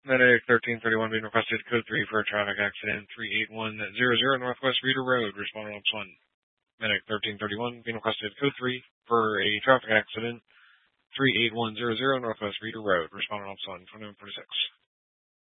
Medic 1331 being requested code 3 for a traffic accident 38100 Northwest Reeder Road. Respondent Ops 1. Medic 1331 being requested code 3 for a traffic accident 38100 Northwest Reeder Road. Respondent Ops 1. 2146.